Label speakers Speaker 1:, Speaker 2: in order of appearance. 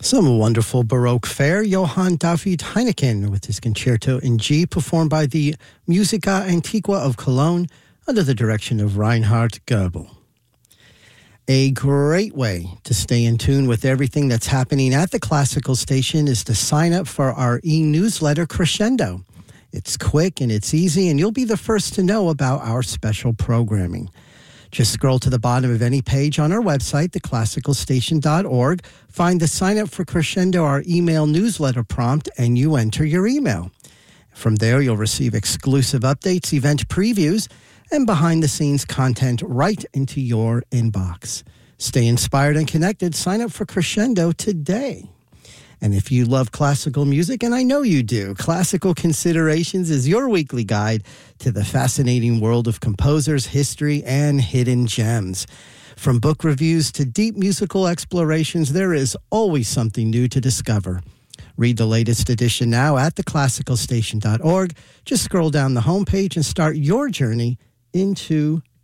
Speaker 1: Some wonderful Baroque fare. Johann David Heineken with his Concerto in G, performed by the Musica Antiqua of Cologne under the direction of Reinhard Goebel. A great way to stay in tune with everything that's happening at the Classical Station is to sign up for our e-newsletter Crescendo. It's quick and it's easy, and you'll be the first to know about our special programming. Just scroll to the bottom of any page on our website, theclassicalstation.org, find the Sign Up for Crescendo, our email newsletter prompt, and you enter your email. From there, you'll receive exclusive updates, event previews, and behind-the-scenes content right into your inbox. Stay inspired and connected. Sign up for Crescendo today. And if you love classical music, and I know you do, Classical Considerations is your weekly guide to the fascinating world of composers, history, and hidden gems. From book reviews to deep musical explorations, there is always something new to discover. Read the latest edition now at theclassicalstation.org. Just scroll down the homepage and start your journey into